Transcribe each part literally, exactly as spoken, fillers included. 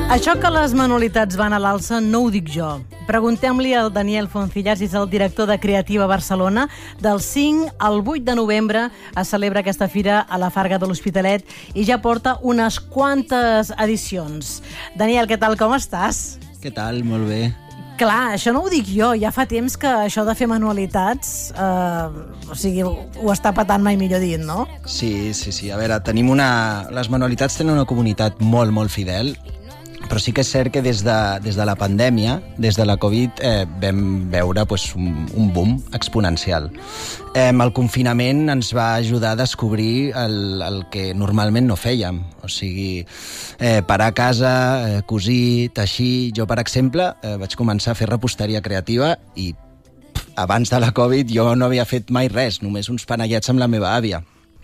Això que les manualitats van a l'alça no ho dic jo. Preguntem-li al Daniel Foncillas, és el director de Creativa Barcelona. Del cinc al vuit de novembre es celebra aquesta fira a la Farga de l'Hospitalet i ja porta unes quantes edicions. Daniel, què tal, com estàs? Què tal? Molt bé. Clar, això no ho dic jo. Ja fa temps que això de fer manualitats, eh, o sigui, ho està patant, mai millor dit, no? Sí, sí, sí. A veure, tenim una... Les manualitats tenen una comunitat molt, molt fidel, però sí que és cert que des de, des de la pandèmia, des de la Covid, eh, vam veure pues, un, un boom exponencial. Eh, el confinament ens va ajudar a descobrir el, el que normalment no fèiem. O sigui, eh, parar a casa, eh, cosir, teixir... Jo, per exemple, eh, vaig començar a fer reposteria creativa i pff, abans de la Covid jo no havia fet mai res, només uns panellets amb la meva àvia.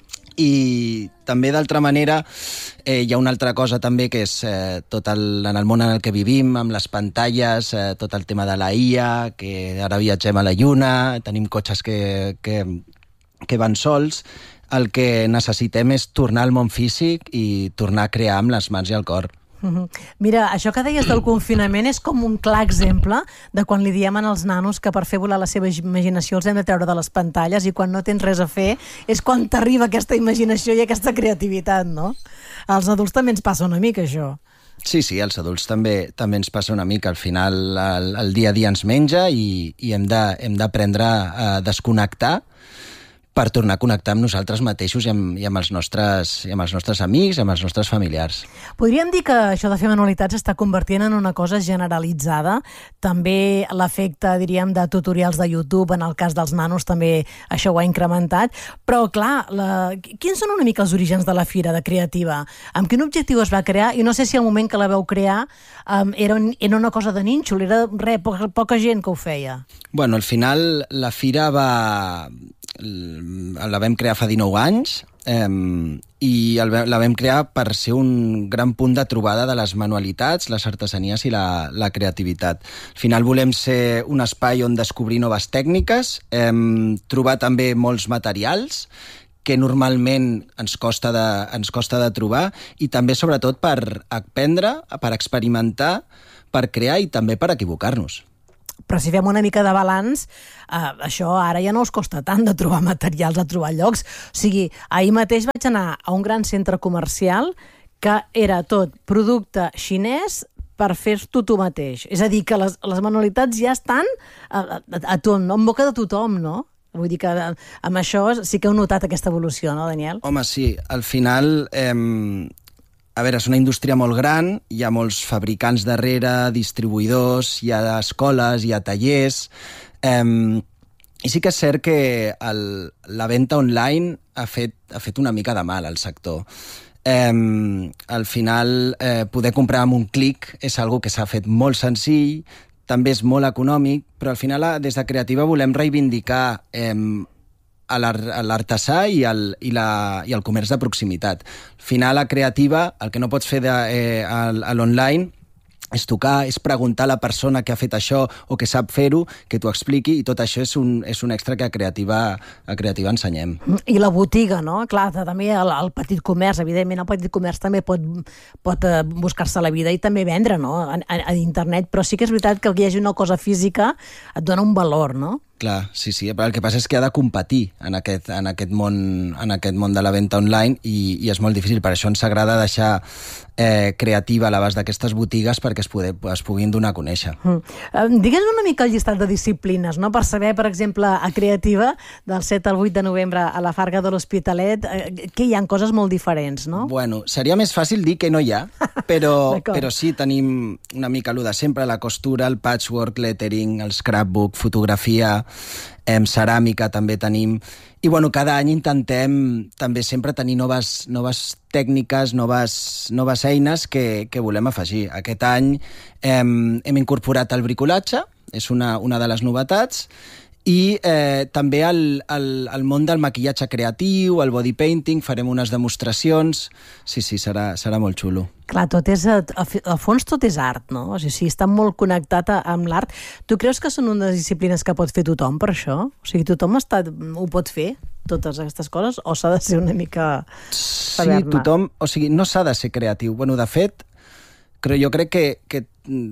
I també, d'altra manera, eh, hi ha una altra cosa també que és eh, tot el, en el món en el que vivim, amb les pantalles, eh, tot el tema de la I A, que ara viatgem a la Lluna, tenim cotxes que, que, que van sols. El que necessitem és tornar al món físic i tornar a crear amb les mans i el cor. Uh-huh. Mira, això que deies del confinament és com un clar exemple de quan li diem als nanos que per fer volar la seva imaginació els hem de treure de les pantalles i quan no tens res a fer és quan t'arriba aquesta imaginació i aquesta creativitat, no? Als adults també ens passa una mica això. Sí, sí, als adults també també ens passa una mica. Al final el, el dia a dia ens menja i, i hem de, hem d'aprendre a desconnectar per tornar a connectar amb nosaltres mateixos i amb, i amb, els nostres, i amb els nostres amics i amb els nostres familiars. Podríem dir que això de fer manualitats està convertint en una cosa generalitzada. També l'efecte, diríem, de tutorials de YouTube, en el cas dels nanos també això ho ha incrementat. Però, clar, la... quins són una mica els orígens de la Fira de Creativa? Amb quin objectiu es va crear? I no sé si al moment que la vau crear um, era, un, era una cosa de nínxol, era re, poca, poca gent que ho feia. Bueno, al final la Fira va... la vam crear fa dinou anys eh, i el, la vam crear per ser un gran punt de trobada de les manualitats, les artesanies i la, la creativitat. Al final volem ser un espai on descobrir noves tècniques, eh, trobar també molts materials que normalment ens costa, de, ens costa de trobar i també sobretot per aprendre, per experimentar, per crear i també per equivocar-nos. Però si fem una mica de balanç, eh, això ara ja no us costa tant de trobar materials, de trobar llocs. O sigui, ahir mateix vaig anar a un gran centre comercial que era tot producte xinès per fer-t'ho tu mateix. És a dir, que les, les manualitats ja estan a, a, a tu, no? En boca de tothom, no? Vull dir que amb això sí que heu notat aquesta evolució, no, Daniel? Home, sí. Al final... Eh... A veure, és una indústria molt gran, hi ha molts fabricants darrere, distribuïdors, hi ha escoles, hi ha tallers... Eh, I sí que és cert que el, la venda online ha fet, ha fet una mica de mal al sector. Eh, al final, eh, poder comprar amb un clic és algo que s'ha fet molt senzill, també és molt econòmic, però al final des de Creativa volem reivindicar eh, a l'artesà i, el, i, la, i el comerç de proximitat. Al final, a Creativa, el que no pots fer de, eh, a, a l'online és tocar, és preguntar a la persona que ha fet això o que sap fer-ho, que t'ho expliqui, i tot això és un, és un extra que a Creativa, a Creativa ensenyem. I la botiga, no? Clar, també el, el petit comerç, evidentment, el petit comerç també pot, pot buscar-se la vida i també vendre, no? A, a, a internet, però sí que és veritat que el que hi hagi una cosa física et dona un valor, no? Clar, sí, sí, però el que passa és que ha de competir en aquest, en aquest, món, en aquest món de la venda online i, i és molt difícil. Per això ens agrada deixar eh, Creativa a l'abast d'aquestes botigues perquè es, poder, es puguin donar a conèixer. Mm. Eh, digues una mica el llistat de disciplines, no? Per saber, per exemple, a Creativa, del set al vuit de novembre a la Farga de l'Hospitalet, eh, que hi ha coses molt diferents, no? Bueno, seria més fàcil dir que no hi ha, però, però sí, tenim una mica allò de sempre, la costura, el patchwork, lettering, el scrapbook, fotografia... Em, ceràmica també tenim, i bueno, cada any intentem també sempre tenir noves, noves tècniques, noves, noves eines que, que volem afegir. Aquest any hem, hem incorporat el bricolatge, és una, una de les novetats, i eh, també el, el, el món del maquillatge creatiu, el body painting, farem unes demostracions. Sí, sí, serà, serà molt xulo. Clar, tot és, al fons tot és art, no? O sigui, està molt connectat amb l'art. Tu creus que són unes disciplines que pot fer tothom per això? O sigui, tothom està, ho pot fer, totes aquestes coses, o s'ha de ser una mica... Sí, tothom... O sigui, no s'ha de ser creatiu. Bueno, de fet, però jo crec que, que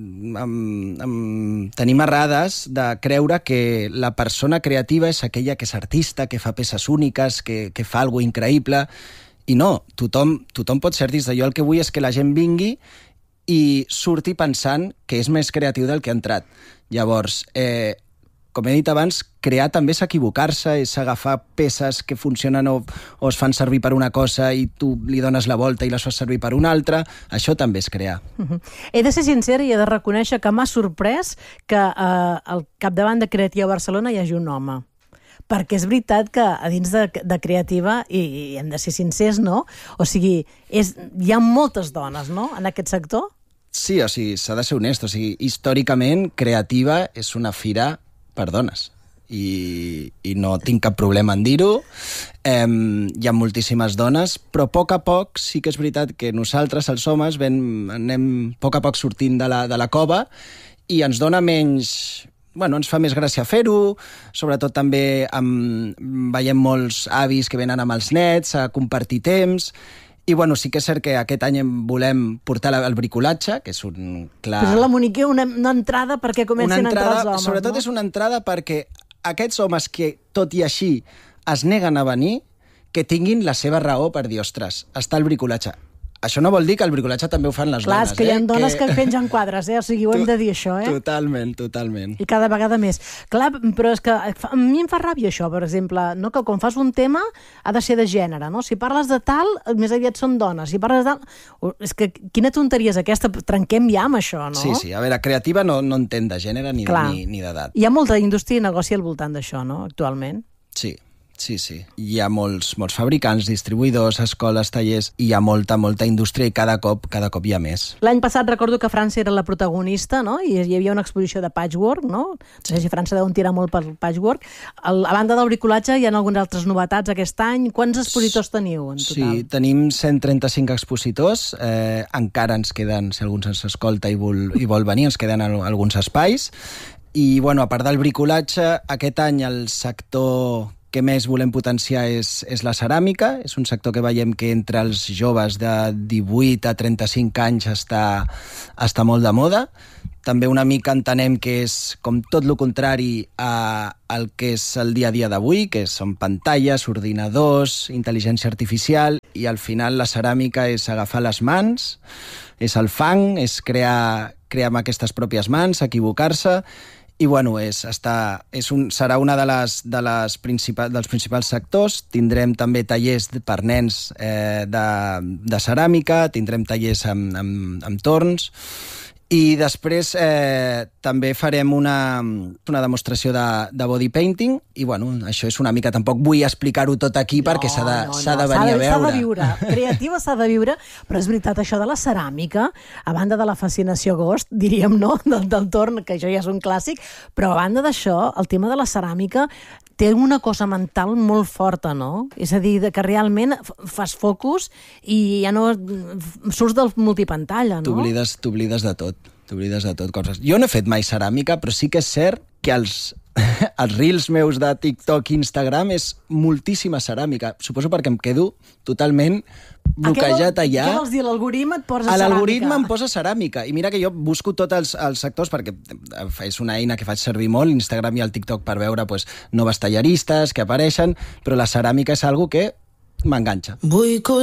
um, um, tenim errades de creure que la persona creativa és aquella que és artista, que fa peces úniques, que, que fa alguna increïble, i no, tothom, tothom pot ser artista. Jo el que vull és que la gent vingui i surti pensant que és més creatiu del que ha entrat. Llavors, eh, com he dit abans, crear també és equivocar-se, és agafar peces que funcionen o, o es fan servir per una cosa i tu li dones la volta i les fas servir per una altra. Això també és crear. Uh-huh. He de ser sincera i he de reconèixer que m'ha sorprès que eh, al capdavant de Creativa Barcelona hi hagi un home. Perquè és veritat que a dins de, de Creativa, i, i hem de ser sincers, no? O sigui, és, hi ha moltes dones, no?, en aquest sector? Sí, o sigui, s'ha de ser honest. O sigui, històricament, Creativa és una fira per dones. I, i no tinc cap problema en dir-ho. Eh, hi ha moltíssimes dones, però a poc a poc sí que és veritat que nosaltres, els homes, ben, anem a poc a poc sortint de la, de la cova i ens dona menys... Bueno, ens fa més gràcia fer-ho, sobretot també amb, veiem molts avis que venen amb els nets a compartir temps, i bueno, sí que és cert que aquest any volem portar el bricolatge, que és un clar... Però la Monique, una, una entrada perquè comencin a entrar els homes, sobretot no? És una entrada perquè aquests homes que, tot i així, es neguen a venir, que tinguin la seva raó per dir, ostres, està el bricolatge. Això no vol dir que el bricolatge també ho fan les Clar, dones. Clar, és que hi ha eh? dones que... que pengen quadres, eh? O sigui, ho hem de dir, això, eh? Totalment, totalment. I cada vegada més. Clar, però és que a mi em fa ràbia això, per exemple, no? Que quan fas un tema ha de ser de gènere, no? Si parles de tal, més aviat són dones. Si parles de tal... És que quina tonteria és aquesta? Trenquem ja amb això, no? Sí, sí. A veure, Creativa no, no entén de gènere ni, ni, ni d'edat. Hi ha molta indústria i negoci al voltant d'això, no?, actualment. Sí. Sí, sí. Hi ha molts, molts fabricants, distribuïdors, escoles, tallers, i hi ha molta, molta indústria i cada cop, cada cop hi ha més. L'any passat recordo que França era la protagonista, no? I hi havia una exposició de patchwork, no? No sé si França deu tirar molt pel patchwork. A banda del bricolatge hi ha algunes altres novetats aquest any. Quants expositors teniu en total? Sí, tenim cent trenta-cinc expositors. Eh, encara ens queden, si algú ens escolta i vol, i vol venir, ens queden alguns espais. I, bueno, a part del bricolatge, aquest any el sector que més volem potenciar és, és la ceràmica. És un sector que veiem que entre els joves de divuit a trenta-cinc anys està, està molt de moda. També una mica entenem que és com tot el contrari a el que és el dia a dia d'avui, que són pantalles, ordinadors, intel·ligència artificial, i al final la ceràmica és agafar les mans, és el fang, és crear, crear amb aquestes pròpies mans, equivocar-se. I bueno, és, està, és un, serà una de les, de les principals, dels principals sectors. Tindrem també tallers per nens eh, de, de ceràmica, tindrem tallers amb, amb, amb torns, i després eh, també farem una, una demostració de, de body painting, i bueno, això és una mica, tampoc vull explicar-ho tot aquí no, perquè s'ha de, no, no. de venir a veure. S'ha de viure, Creativa s'ha de viure, però és veritat, això de la ceràmica, a banda de la fascinació Ghost, diríem, no?, del, del torn, que això ja és un clàssic, però a banda d'això, el tema de la ceràmica té una cosa mental molt forta, no? És a dir, que realment fas focus i ja no surts del multipantalla, no? T'oblides, t'oblides de tot. T'oblides de tot. Coses. Jo no he fet mai ceràmica, però sí que és cert que els, els reels meus de TikTok i Instagram és moltíssima ceràmica. Suposo perquè em quedo totalment bloquejat allà. Què vols dir? L'algoritme et posa ceràmica? A l'algoritme em posa ceràmica. I mira que jo busco tots els, els sectors, perquè és una eina que faig servir molt, l'Instagram i el TikTok, per veure pues, noves talleristes que apareixen, però la ceràmica és algo que m'enganxa. Vull